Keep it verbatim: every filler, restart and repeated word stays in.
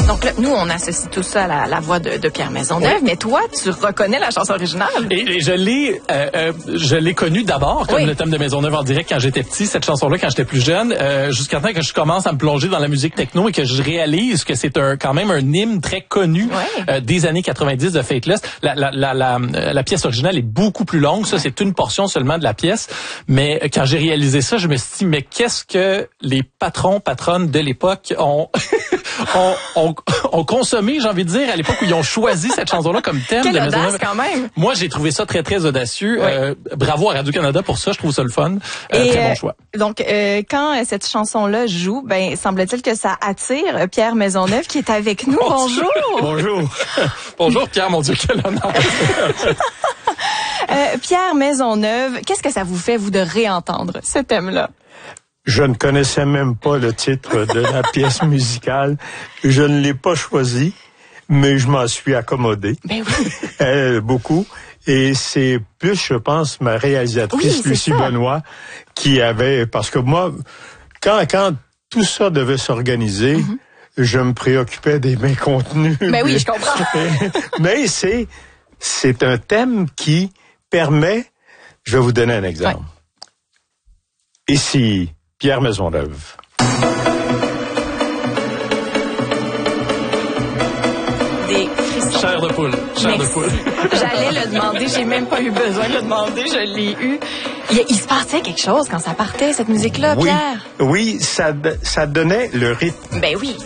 Donc là, nous, on associe tout ça à la, la voix de, de Pierre Maisonneuve, oui. Mais toi, tu reconnais la chanson originale. Et, et je l'ai euh, euh, je l'ai connue d'abord comme oui. le thème de Maisonneuve en direct quand j'étais petit, cette chanson-là, quand j'étais plus jeune, euh, jusqu'à temps que je commence à me plonger dans la musique techno et que je réalise que c'est un quand même un hymne très connu oui. euh, des années quatre-vingt-dix de Faithless. La, la, la, la, la pièce originale est beaucoup plus longue. Ça, c'est une portion seulement de la pièce. Mais quand j'ai réalisé ça, je me suis dit, mais qu'est-ce que les patrons, patronnes de l'époque ont, ont, ont, ont consommé, j'ai envie de dire, à l'époque où ils ont choisi cette chanson-là comme thème. Quelle de audace, Maisonneuve. Quand même. Moi, j'ai trouvé ça très, très audacieux. Oui. Euh, bravo à Radio-Canada pour ça. Je trouve ça le fun. Euh, Et très euh, bon choix. Donc, euh, quand cette chanson-là joue, ben semble-t-il que ça attire Pierre Maisonneuve qui est avec nous. Bonjour. Bonjour. Bonjour, Pierre. Mon Dieu, quel honneur. euh, Pierre Maisonneuve, qu'est-ce que ça vous fait, vous, de réentendre ce thème-là? Je ne connaissais même pas le titre de la pièce musicale. Je ne l'ai pas choisi, mais je m'en suis accommodé. Ben oui. euh, beaucoup. Et c'est plus, je pense, ma réalisatrice, oui, Lucie Benoît, qui avait... Parce que moi, quand, quand tout ça devait s'organiser, mm-hmm. je me préoccupais des mains contenus. Ben oui, je comprends. Mais c'est, c'est un thème qui permet... Je vais vous donner un exemple. Ouais. Ici... Pierre Maisonneuve. Des frissons. Chair de poule. Chair Merci. de poule. J'allais le demander, j'ai même pas eu besoin de le demander, je l'ai eu. Il, il se passait quelque chose quand ça partait, cette musique-là, oui. Pierre? Oui, ça, ça donnait le rythme. Ben oui.